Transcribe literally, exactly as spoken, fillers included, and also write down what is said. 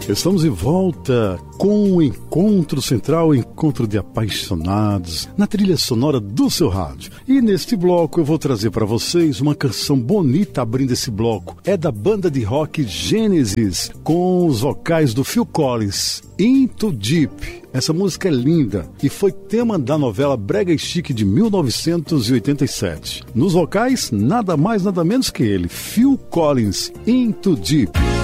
Estamos de volta com o Encontro Central, Encontro de Apaixonados, na trilha sonora do seu rádio. E neste bloco eu vou trazer para vocês uma canção bonita abrindo esse bloco. É da banda de rock Genesis, com os vocais do Phil Collins, Into Deep. Essa música é linda e foi tema da novela Brega e Chique de mil novecentos e oitenta e sete. Nos vocais, nada mais nada menos que ele, Phil Collins, Into Deep.